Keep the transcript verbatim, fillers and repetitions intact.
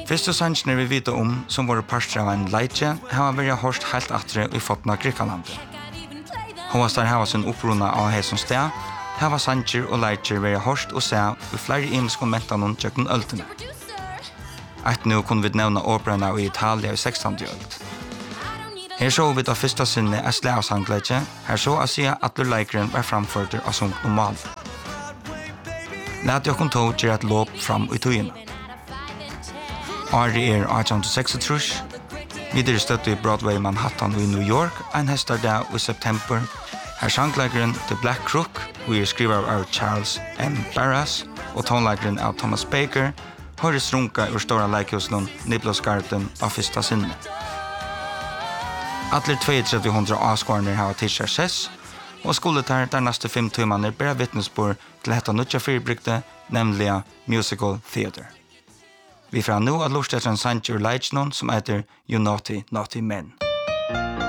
Fyrst og sannsyn vi vita om, som var parstra av en leitje, har vært hørst helt atre i fotna Grekalandet. Hovastar hava sin oppruna av heson sted, hava sanger og leitjer vært hørst og se i flere imiskon mentanon tjøkken øltene. Et nu kunne vi nevna operana i Italia i sekstande ølt. Her så vi da fyrsta sinne er slævsangleitje, her så å si at alle leikeren var framførter av sånt normal. Lät jag kon tog til et låp fram i tøyene. Ari er eighteen seksogtrýss. Videre støtte i Broadway Manhattan i New York, en hestar dag i september. Her sangleikeren The Black Crook, og er skriver av Charles M. Barras, og tonleikeren av Thomas Baker, høres runka ur stora leikhusen Niblos Garden av fyrsta sinne. Atler trettiosju hundra avskårner har tidsar sess, og skulle der der neste fem timmene bæra vittnesbord til hetta nutja fyrbrygde, nemlig musical theater. Vi får nå at lort etter en sanger leitsnon som heter You Naughty, Naughty Men.